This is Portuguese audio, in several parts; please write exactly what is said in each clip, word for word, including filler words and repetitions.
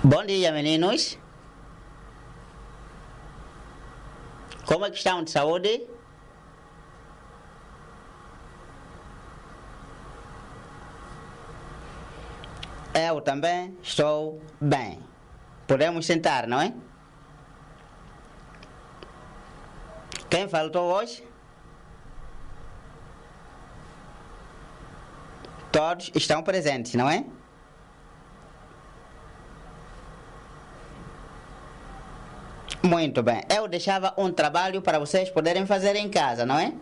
Bom dia, meninos. Como é que estão de saúde? Eu também estou bem. Podemos sentar, não é? Quem faltou hoje? Todos estão presentes, não é? Muito bem. Eu deixava um trabalho para vocês poderem fazer em casa, não é?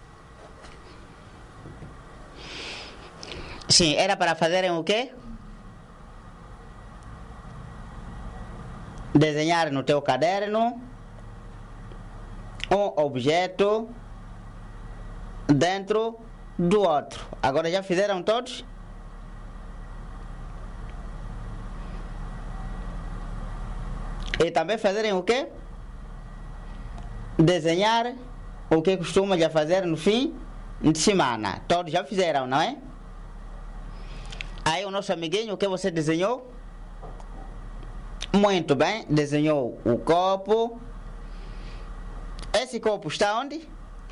Sim, era para fazerem o quê? Desenhar no teu caderno um objeto dentro do outro. Agora já fizeram todos? E também fazerem o quê? Desenhar o que costuma já fazer no fim de semana. Todos já fizeram, não é? Aí o nosso amiguinho, o que você desenhou? Muito bem, desenhou o copo. Esse copo está onde?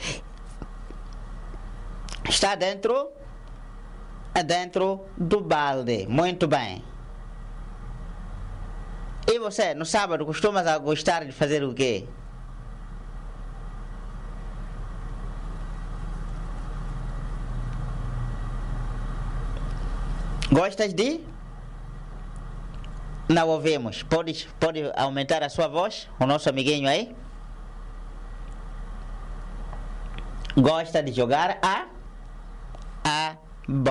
Está dentro, dentro do balde. Muito bem. E você, no sábado, costuma gostar de fazer o quê? Gostas de? Não ouvimos. Pode, pode aumentar a sua voz? O nosso amiguinho aí? Gosta de jogar a?